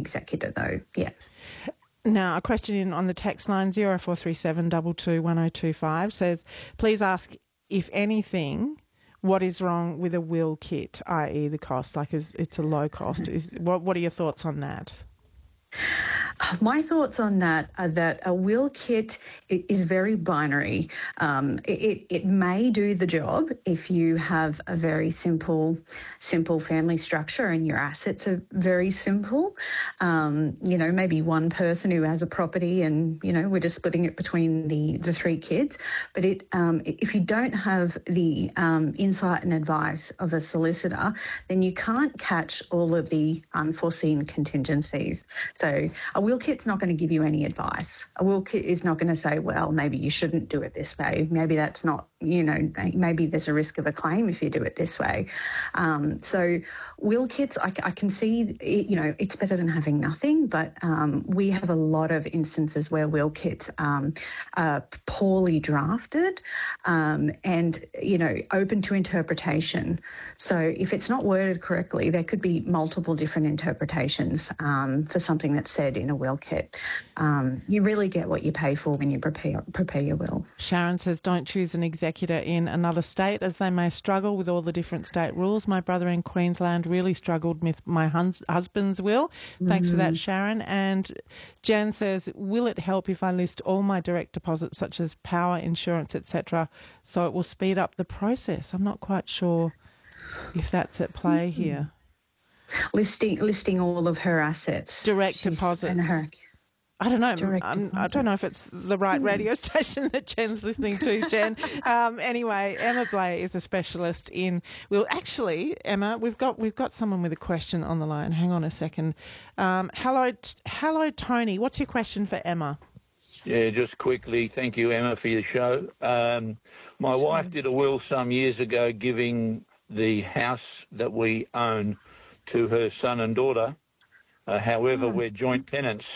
executor, though. Yeah. Now, a question in on the text line 0437 22 1025 says, please ask, if anything, what is wrong with a will kit, i.e. the cost? Like, it's a low cost. What are your thoughts on that? My thoughts on that are that a will kit is very binary. It may do the job if you have a very simple family structure and your assets are very simple. Maybe one person who has a property and, we're just splitting it between the three kids. But if you don't have the insight and advice of a solicitor, then you can't catch all of the unforeseen contingencies. So a will kit's not going to give you any advice. A will kit is not going to say, well, maybe you shouldn't do it this way. Maybe that's not, maybe there's a risk of a claim if you do it this way. So will kits, I can see, it's better than having nothing, but we have a lot of instances where will kits are poorly drafted and, open to interpretation. So if it's not worded correctly, there could be multiple different interpretations for something that's said in a will kit. You really get what you pay for when you prepare your will. Sharon says, don't choose an executor in another state as they may struggle with all the different state rules. My brother in Queensland really struggled with my husband's will. Thanks for that, Sharon. And Jen says, will it help if I list all my direct deposits such as power, insurance, etc., so it will speed up the process? I'm not quite sure if that's at play here. Listing all of her assets. Direct deposits. I don't know. I don't know if it's the right radio station that Jen's listening to, Jen. Anyway, Emma Blay is a specialist in will. Actually, Emma, we've got someone with a question on the line. Hang on a second. Hello, Tony. What's your question for Emma? Yeah, just quickly, thank you, Emma, for your show. My wife did a will some years ago giving the house that we own to her son and daughter. However, we're joint tenants.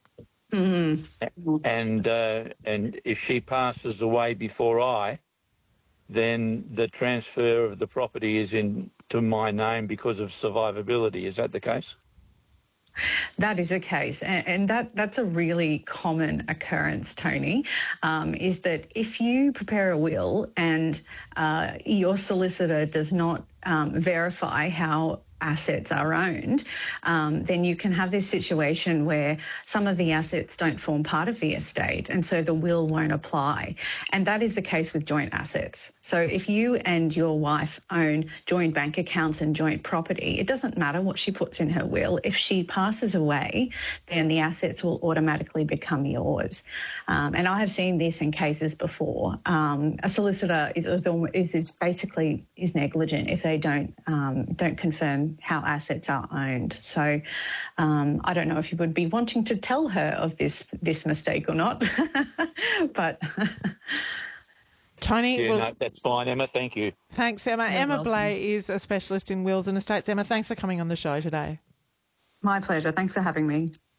Mm-hmm. And if she passes away before then the transfer of the property is into my name because of survivability. Is that the case? That is the case, and that's a really common occurrence, Tony, is that if you prepare a will and your solicitor does not verify how assets are owned, then you can have this situation where some of the assets don't form part of the estate, and so the will won't apply. And that is the case with joint assets. So if you and your wife own joint bank accounts and joint property, it doesn't matter what she puts in her will. If she passes away, then the assets will automatically become yours. And I have seen this in cases before. A solicitor is basically negligent if they don't confirm how assets are owned. So I don't know if you would be wanting to tell her of this mistake or not, but. Tony, no, that's fine, Emma. Thank you. Thanks, Emma. Emma Blay is a specialist in wills and estates. Emma, thanks for coming on the show today. My pleasure. Thanks for having me.